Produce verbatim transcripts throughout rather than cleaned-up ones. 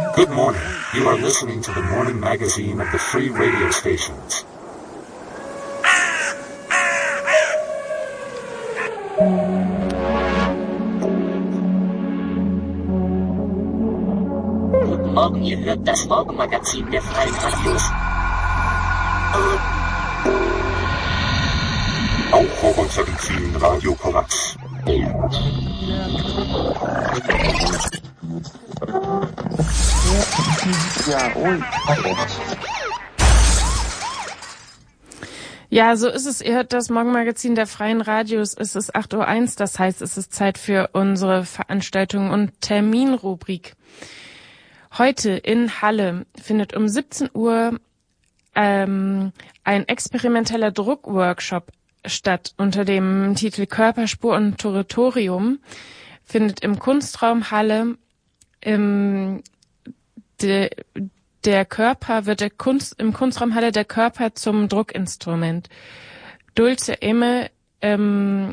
Good morning. You are listening to the morning magazine of the free radio stations. Guten Morgen, ihr hört das Morgenmagazin der Freien Radios. Auch auf unserem vielen Radio Korax. Ja, so ist es. Ihr hört das Morgenmagazin der Freien Radios. Es ist acht Uhr eins, das heißt, es ist Zeit für unsere Veranstaltung und Terminrubrik. Heute in Halle findet um siebzehn Uhr ähm, ein experimenteller Druckworkshop statt unter dem Titel Körper, Spur und Territorium. Findet im Kunstraum Halle im, de, der Körper wird der Kunst im Kunstraum Halle der Körper zum Druckinstrument. Dulce Emme ähm,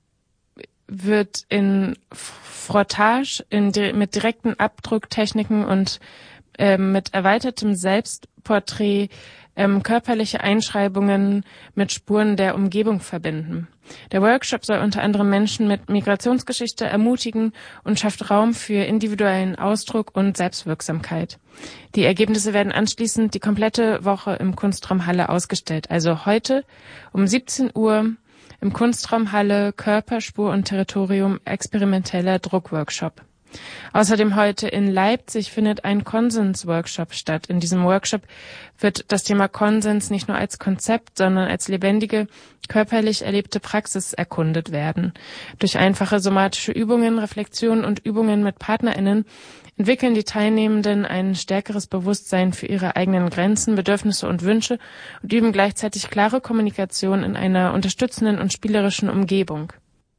wird in Frottage in, mit direkten Abdrucktechniken und ähm, mit erweitertem Selbstporträt ähm, körperliche Einschreibungen mit Spuren der Umgebung verbinden. Der Workshop soll unter anderem Menschen mit Migrationsgeschichte ermutigen und schafft Raum für individuellen Ausdruck und Selbstwirksamkeit. Die Ergebnisse werden anschließend die komplette Woche im Kunstraum Halle ausgestellt. Also heute um siebzehn Uhr im Kunstraum Halle Körper, Spur und Territorium experimenteller Druckworkshop. Außerdem heute in Leipzig findet ein Konsens-Workshop statt. In diesem Workshop wird das Thema Konsens nicht nur als Konzept, sondern als lebendige, körperlich erlebte Praxis erkundet werden. Durch einfache somatische Übungen, Reflexionen und Übungen mit PartnerInnen entwickeln die Teilnehmenden ein stärkeres Bewusstsein für ihre eigenen Grenzen, Bedürfnisse und Wünsche und üben gleichzeitig klare Kommunikation in einer unterstützenden und spielerischen Umgebung.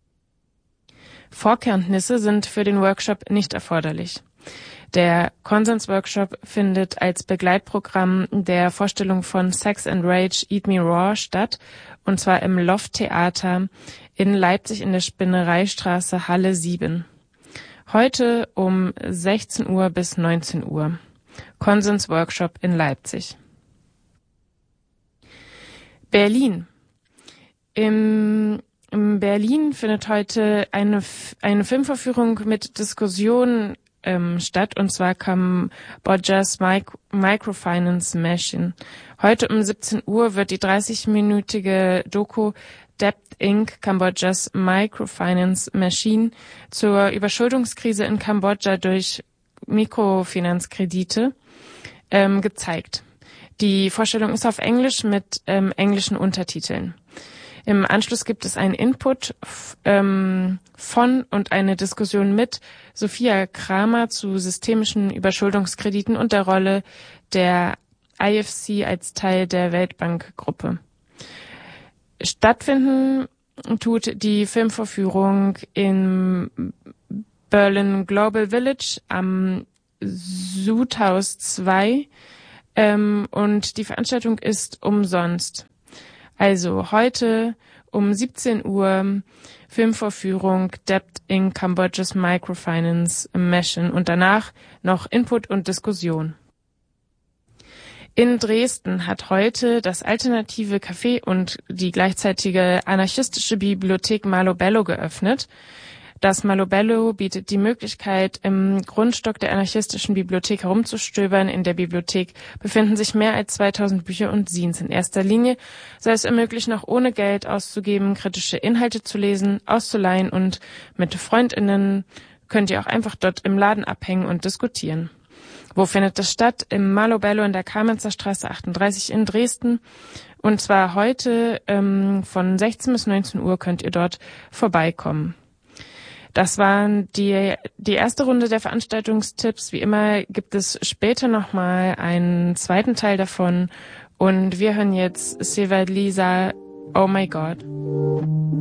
Vorkenntnisse sind für den Workshop nicht erforderlich. Der Konsens-Workshop findet als Begleitprogramm der Vorstellung von Sex and Rage Eat Me Raw statt, und zwar im Loft-Theater in Leipzig in der Spinnereistraße Halle sieben. Heute um sechzehn Uhr bis neunzehn Uhr. Konsens-Workshop in Leipzig. Berlin. Im In Berlin findet heute eine eine Filmvorführung mit Diskussion ähm, statt, und zwar Kambodjas Mic- Microfinance Machine. Heute um siebzehn Uhr wird die dreißig-minütige Doku Debt Incorporated. Kambodjas Microfinance Machine zur Überschuldungskrise in Kambodscha durch Mikrofinanzkredite ähm, gezeigt. Die Vorstellung ist auf Englisch mit ähm, englischen Untertiteln. Im Anschluss gibt es einen Input ähm, von und eine Diskussion mit Sophia Kramer zu systemischen Überschuldungskrediten und der Rolle der I F C als Teil der Weltbankgruppe. Stattfinden tut die Filmvorführung in Berlin Global Village am Sudhaus zwei ähm, und die Veranstaltung ist umsonst. Also heute um siebzehn Uhr Filmvorführung Debt in Kambodjas Microfinance Machine und danach noch Input und Diskussion. In Dresden hat heute das alternative Café und die gleichzeitige anarchistische Bibliothek Malo Bello geöffnet. Das Malo Bello bietet die Möglichkeit, im Grundstock der anarchistischen Bibliothek herumzustöbern. In der Bibliothek befinden sich mehr als zweitausend Bücher und Zines. In erster Linie soll es ermöglichen, auch ohne Geld auszugeben, kritische Inhalte zu lesen, auszuleihen, und mit FreundInnen könnt ihr auch einfach dort im Laden abhängen und diskutieren. Wo findet das statt? Im Malo Bello in der Kamenzer Straße achtunddreißig in Dresden. Und zwar heute ähm, von sechzehn bis neunzehn Uhr könnt ihr dort vorbeikommen. Das waren die, die erste Runde der Veranstaltungstipps. Wie immer gibt es später nochmal einen zweiten Teil davon. Und wir hören jetzt Silva Lisa, Oh My God.